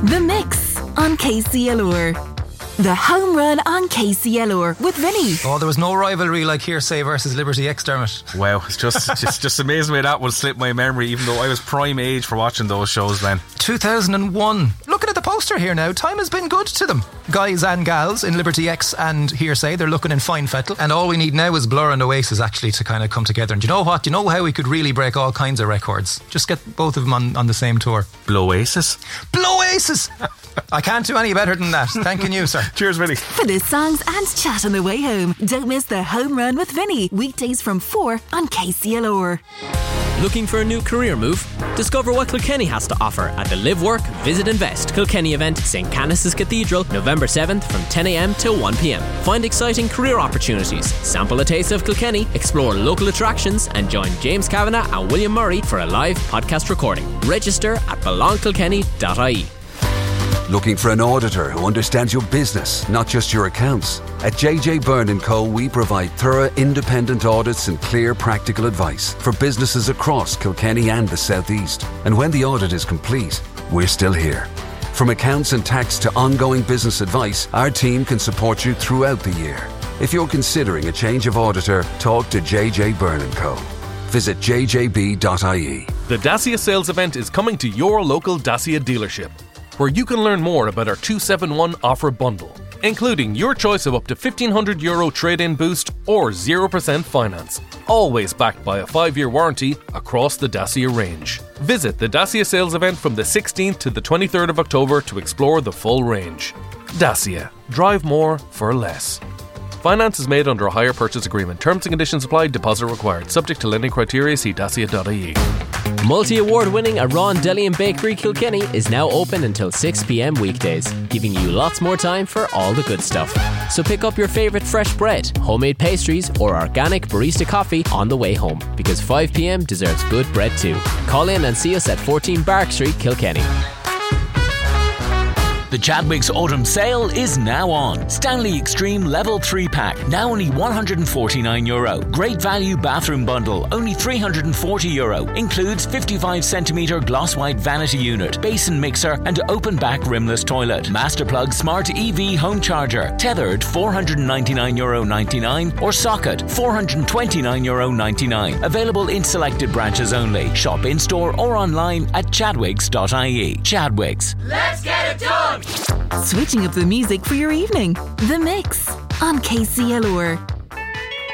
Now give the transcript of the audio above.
The Mix on KCLR. The Home Run on KCLR with Vinny. Oh, there was no rivalry like Hearsay versus Liberty X, Dermot. Wow, it's just amazing way that would slip my memory, even though I was prime age for watching those shows then. 2001. Looking at the poster here now, time has been good to them. Guys and gals in Liberty X and Hearsay, they're looking in fine fettle. And all we need now is Blur and Oasis actually to kind of come together. And do you know what? Do you know how we could really break all kinds of records? Just get both of them on the same tour. Blowasis? Blowasis! I can't do any better than that. Thanking you, sir. Cheers, Vinny. For the songs and chat on the way home, don't miss the Home Run with Vinny. Weekdays from 4 on KCLR. Looking for a new career move? Discover what Kilkenny has to offer at the Live Work Visit Invest Kilkenny event, St. Canice's Cathedral, November 7th from 10 a.m. till 1 p.m. Find exciting career opportunities, sample a taste of Kilkenny, explore local attractions and join James Kavanagh and William Murray for a live podcast recording. Register at belongkilkenny.ie. Looking for an auditor who understands your business, not just your accounts? At JJ Byrne & Co, we provide thorough independent audits and clear practical advice for businesses across Kilkenny and the South East. And when the audit is complete, we're still here. From accounts and tax to ongoing business advice, our team can support you throughout the year. If you're considering a change of auditor, talk to JJ Byrne & Co. Visit jjb.ie. The Dacia sales event is coming to your local Dacia dealership, where you can learn more about our 271 offer bundle, including your choice of up to €1,500 trade-in boost or 0% finance, always backed by a 5-year warranty across the Dacia range. Visit the Dacia sales event from the 16th to the 23rd of October to explore the full range. Dacia. Drive more for less. Finance is made under a hire purchase agreement. Terms and conditions apply. Deposit required. Subject to lending criteria. See dacia.ie. Multi-award winning Aran Deli and Bakery Kilkenny is now open until 6 p.m. weekdays, giving you lots more time for all the good stuff. So pick up your favourite fresh bread, homemade pastries or organic barista coffee on the way home, because 5 p.m. deserves good bread too. Call in and see us at 14 Bark Street, Kilkenny. The Chadwicks Autumn Sale is now on. Stanley Extreme Level 3 Pack, now only €149. Great value bathroom bundle, only €340. Includes 55cm gloss white vanity unit, basin mixer and open back rimless toilet. Masterplug Smart EV home charger, tethered €499.99 or socket €429.99. Available in selected branches only. Shop in store or online at chadwicks.ie. Chadwicks. Let's get it done! Switching up the music for your evening. The Mix on KCLR.